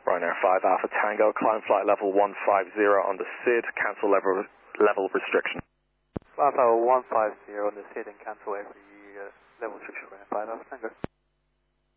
Ryanair 5 Alpha Tango, climb flight level 150 on the SID, cancel level restriction. Alpha 150 on the SID and cancel every level restriction, Ryanair 5 Alpha Tango.